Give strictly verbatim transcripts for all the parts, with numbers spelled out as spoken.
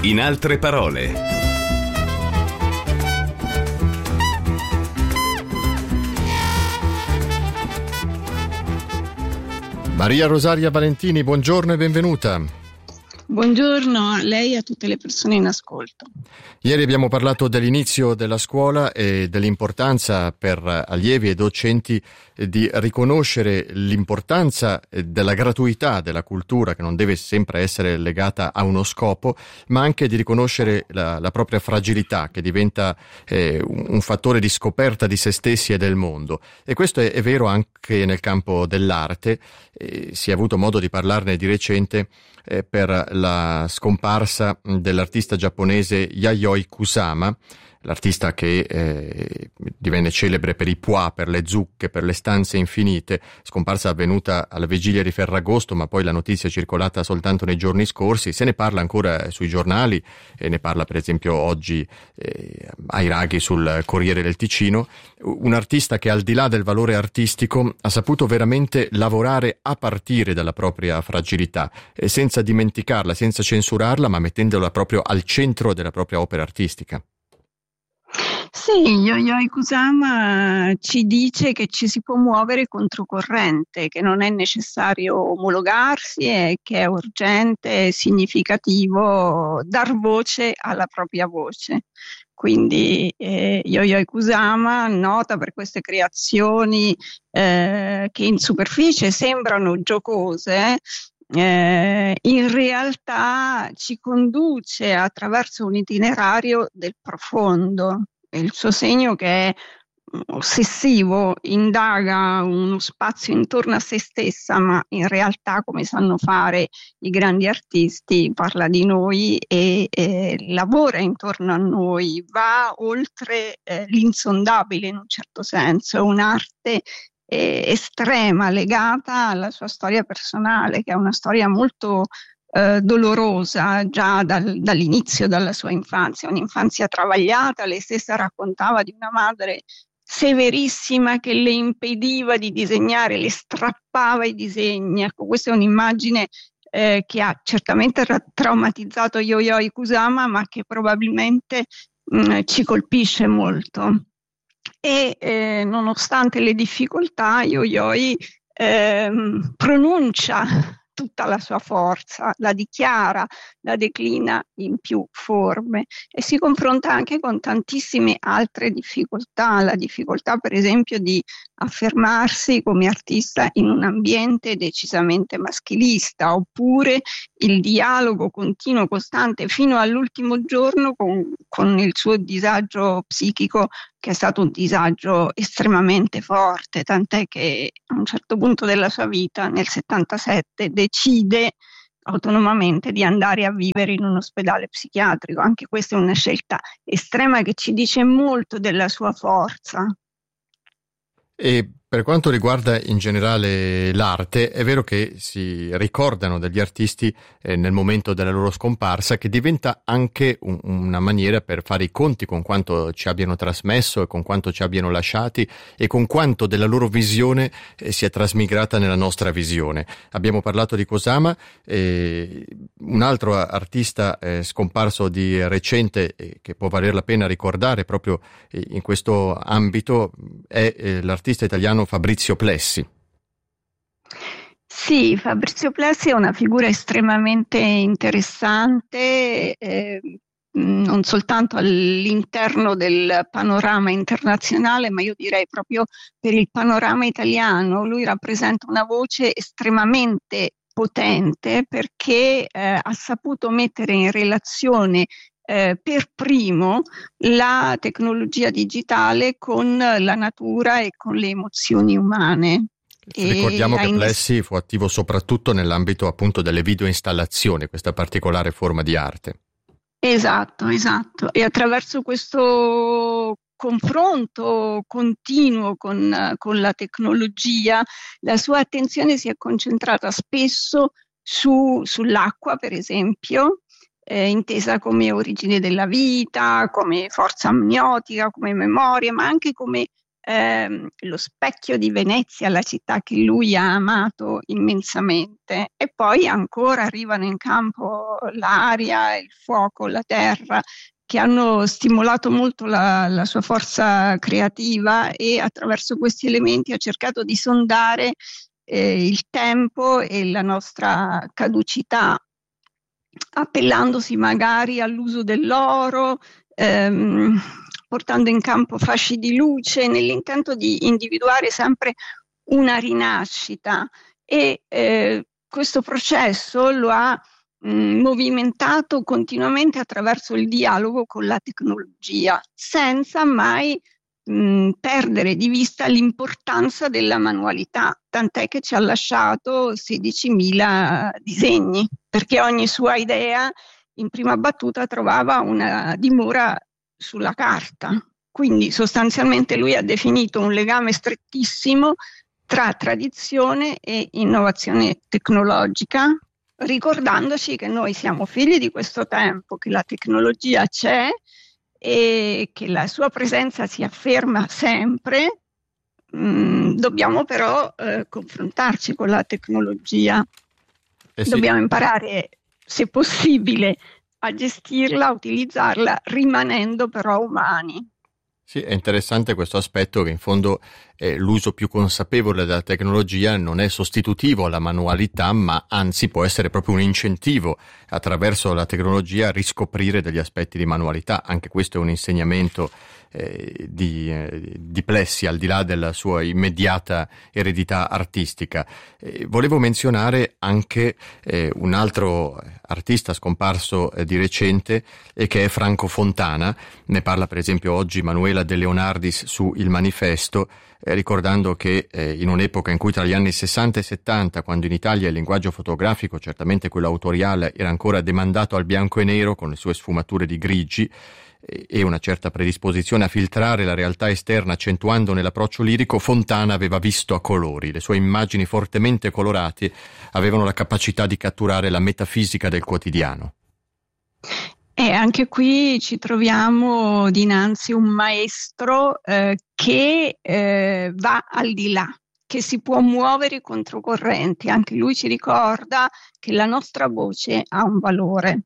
In altre parole. Maria Rosaria Valentini, buongiorno e benvenuta. Buongiorno a lei e a tutte le persone in ascolto. Ieri abbiamo parlato dell'inizio della scuola e dell'importanza per allievi e docenti di riconoscere l'importanza della gratuità della cultura, che non deve sempre essere legata a uno scopo, ma anche di riconoscere la, la propria fragilità, che diventa eh, un fattore di scoperta di se stessi e del mondo. E questo è, è vero anche nel campo dell'arte. Eh, si è avuto modo di parlarne di recente eh, per la scomparsa dell'artista giapponese Yayoi Kusama, l'artista che eh, divenne celebre per i pois, per le zucche, per le stanze infinite, scomparsa avvenuta alla vigilia di Ferragosto, ma poi la notizia è circolata soltanto nei giorni scorsi. Se ne parla ancora sui giornali, e ne parla per esempio oggi eh, ai raghi sul Corriere del Ticino. Un artista che, al di là del valore artistico, ha saputo veramente lavorare a partire dalla propria fragilità, eh, senza dimenticarla, senza censurarla, ma mettendola proprio al centro della propria opera artistica. Sì, Yayoi Kusama ci dice che ci si può muovere controcorrente, che non è necessario omologarsi e che è urgente e significativo dar voce alla propria voce. Quindi eh, Yayoi Kusama, nota per queste creazioni eh, che in superficie sembrano giocose, Eh, in realtà ci conduce attraverso un itinerario del profondo. Il suo segno, che è ossessivo, indaga uno spazio intorno a se stessa, ma in realtà, come sanno fare i grandi artisti, parla di noi e eh, lavora intorno a noi, va oltre eh, l'insondabile in un certo senso. È un'arte eh, estrema, legata alla sua storia personale, che è una storia molto Eh, dolorosa già dal, dall'inizio, dalla sua infanzia, un'infanzia travagliata. Lei stessa raccontava di una madre severissima che le impediva di disegnare, le strappava i disegni. Ecco, questa è un'immagine eh, che ha certamente ra- traumatizzato Yayoi Kusama, ma che probabilmente mh, ci colpisce molto. E eh, nonostante le difficoltà, Yayoi eh, pronuncia tutta la sua forza, la dichiara, la declina in più forme e si confronta anche con tantissime altre difficoltà, la difficoltà per esempio di affermarsi come artista in un ambiente decisamente maschilista, oppure il dialogo continuo, costante, fino all'ultimo giorno con, con il suo disagio psichico, che è stato un disagio estremamente forte, tant'è che a un certo punto della sua vita, nel settantasette, decide autonomamente di andare a vivere in un ospedale psichiatrico. Anche questa è una scelta estrema che ci dice molto della sua forza. E per quanto riguarda in generale l'arte, è vero che si ricordano degli artisti eh, nel momento della loro scomparsa, che diventa anche un, una maniera per fare i conti con quanto ci abbiano trasmesso e con quanto ci abbiano lasciati e con quanto della loro visione eh, si è trasmigrata nella nostra visione. Abbiamo parlato di Kusama, eh, un altro artista eh, scomparso di recente eh, che può valer la pena ricordare proprio eh, in questo ambito è eh, l'artista italiano Fabrizio Plessi. Sì, Fabrizio Plessi è una figura estremamente interessante, eh, non soltanto all'interno del panorama internazionale, ma io direi proprio per il panorama italiano. Lui rappresenta una voce estremamente potente, perché eh, ha saputo mettere in relazione Eh, per primo la tecnologia digitale con la natura e con le emozioni umane. Ricordiamo e che in... Plessi fu attivo soprattutto nell'ambito appunto delle videoinstallazioni, questa particolare forma di arte. Esatto, esatto. E attraverso questo confronto continuo con, con la tecnologia, la sua attenzione si è concentrata spesso su, sull'acqua, per esempio, Eh, intesa come origine della vita, come forza amniotica, come memoria, ma anche come ehm, lo specchio di Venezia, la città che lui ha amato immensamente, e poi ancora arrivano in campo l'aria, il fuoco, la terra, che hanno stimolato molto la, la sua forza creativa, e attraverso questi elementi ha cercato di sondare eh, il tempo e la nostra caducità, appellandosi magari all'uso dell'oro, ehm, portando in campo fasci di luce nell'intento di individuare sempre una rinascita, e eh, questo processo lo ha mh, movimentato continuamente attraverso il dialogo con la tecnologia, senza mai mh, perdere di vista l'importanza della manualità, tant'è che ci ha lasciato sedicimila disegni, perché ogni sua idea in prima battuta trovava una dimora sulla carta. Quindi sostanzialmente lui ha definito un legame strettissimo tra tradizione e innovazione tecnologica, ricordandoci che noi siamo figli di questo tempo, che la tecnologia c'è e che la sua presenza si afferma sempre. Mm, dobbiamo però eh, confrontarci con la tecnologia, eh sì. Dobbiamo imparare, se possibile, a gestirla, a utilizzarla, rimanendo però umani. Sì, è interessante questo aspetto, che in fondo eh, l'uso più consapevole della tecnologia non è sostitutivo alla manualità, ma anzi può essere proprio un incentivo attraverso la tecnologia a riscoprire degli aspetti di manualità. Anche questo è un insegnamento eh, di, eh, di Plessis, al di là della sua immediata eredità artistica. Eh, volevo menzionare anche eh, un altro artista scomparso eh, di recente, e che è Franco Fontana. Ne parla per esempio oggi Manuela De Leonardis su Il Manifesto, eh, ricordando che eh, in un'epoca in cui tra gli anni sessanta e settanta, quando in Italia il linguaggio fotografico, certamente quello autoriale, era ancora demandato al bianco e nero con le sue sfumature di grigi eh, e una certa predisposizione a filtrare la realtà esterna accentuandone l'approccio lirico, Fontana aveva visto a colori. Le sue immagini fortemente colorate avevano la capacità di catturare la metafisica del quotidiano. E anche qui ci troviamo dinanzi a un maestro eh, che eh, va al di là, che si può muovere controcorrente. Anche lui ci ricorda che la nostra voce ha un valore.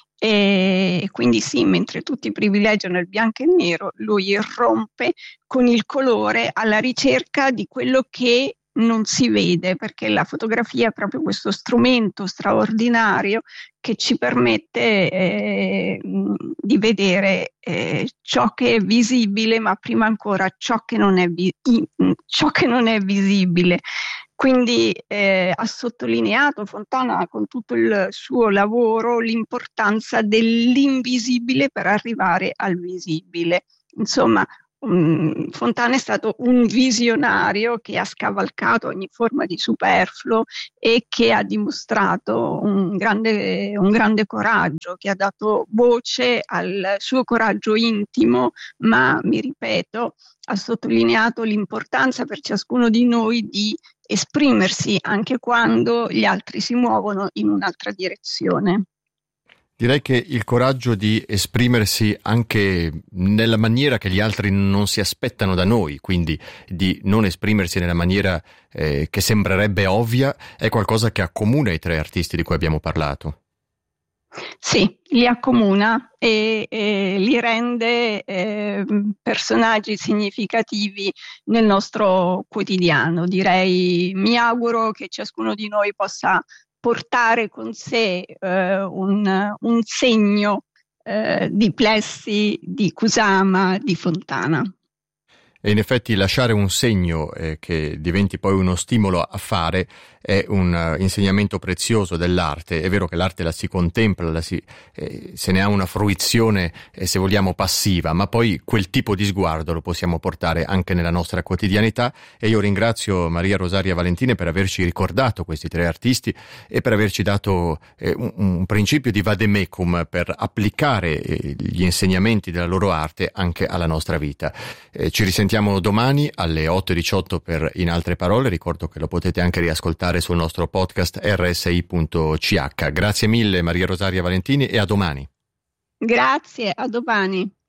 E quindi sì, mentre tutti privilegiano il bianco e il nero, lui irrompe con il colore alla ricerca di quello che non si vede, perché la fotografia è proprio questo strumento straordinario che ci permette eh, di vedere eh, ciò che è visibile, ma prima ancora ciò che non è, vi- ciò che non è visibile. Quindi eh, ha sottolineato Fontana con tutto il suo lavoro l'importanza dell'invisibile per arrivare al visibile. Insomma, Um, Fontana è stato un visionario che ha scavalcato ogni forma di superfluo e che ha dimostrato un grande, un grande coraggio, che ha dato voce al suo coraggio intimo, ma mi ripeto, ha sottolineato l'importanza per ciascuno di noi di esprimersi anche quando gli altri si muovono in un'altra direzione. Direi che il coraggio di esprimersi anche nella maniera che gli altri non si aspettano da noi, quindi di non esprimersi nella maniera eh, che sembrerebbe ovvia, è qualcosa che accomuna i tre artisti di cui abbiamo parlato. Sì, li accomuna e, e li rende eh, personaggi significativi nel nostro quotidiano. Direi, mi auguro che ciascuno di noi possa portare con sé eh, un, un segno eh, di Plessis, di Kusama, di Fontana. E in effetti lasciare un segno eh, che diventi poi uno stimolo a fare è un uh, insegnamento prezioso dell'arte. È vero che l'arte la si contempla, la si, eh, se ne ha una fruizione, eh, se vogliamo, passiva, ma poi quel tipo di sguardo lo possiamo portare anche nella nostra quotidianità, e io ringrazio Maria Rosaria Valentini per averci ricordato questi tre artisti e per averci dato eh, un, un principio di vademecum per applicare eh, gli insegnamenti della loro arte anche alla nostra vita. Eh, ci risentiamo domani alle otto e diciotto per In Altre Parole. Ricordo che lo potete anche riascoltare sul nostro podcast erre esse i punto ci acca. Grazie mille Maria Rosaria Valentini e a domani. Grazie, a domani.